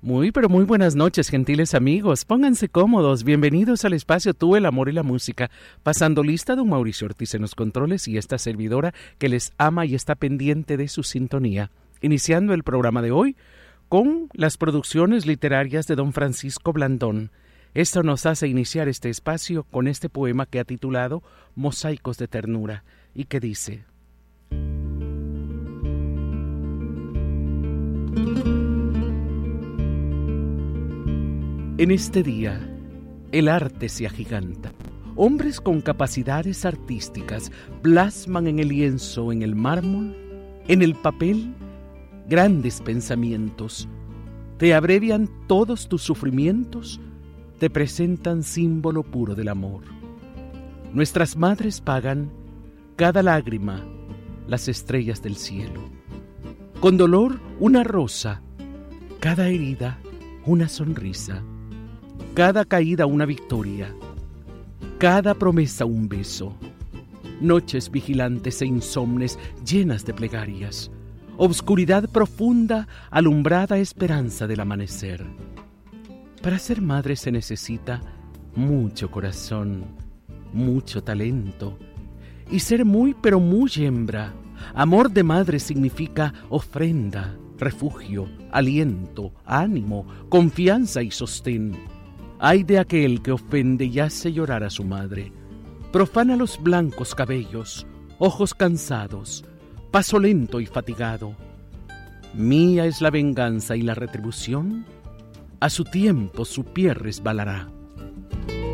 Muy, pero muy buenas noches, gentiles amigos. Pónganse cómodos. Bienvenidos al espacio Tú, el amor y la música. Pasando lista, don Mauricio Ortiz en los controles y esta servidora que les ama y está pendiente de su sintonía. Iniciando el programa de hoy con las producciones literarias de don Francisco Blandón. Esto nos hace iniciar este espacio con este poema que ha titulado Mosaicos de Ternura y que dice: En este día, el arte se agiganta. Hombres con capacidades artísticas plasman en el lienzo, en el mármol, en el papel, grandes pensamientos. Te abrevian todos tus sufrimientos, te presentan símbolo puro del amor. Nuestras madres pagan cada lágrima las estrellas del cielo. Con dolor, una rosa, cada herida, una sonrisa. Cada caída una victoria, cada promesa un beso. Noches vigilantes e insomnes llenas de plegarias, obscuridad profunda, alumbrada esperanza del amanecer. Para ser madre se necesita mucho corazón, mucho talento, y ser muy pero muy hembra. Amor de madre significa ofrenda, refugio, aliento, ánimo, confianza y sostén. Ay de aquel que ofende y hace llorar a su madre. Profana los blancos cabellos, ojos cansados, paso lento y fatigado. Mía es la venganza y la retribución, a su tiempo su pie resbalará.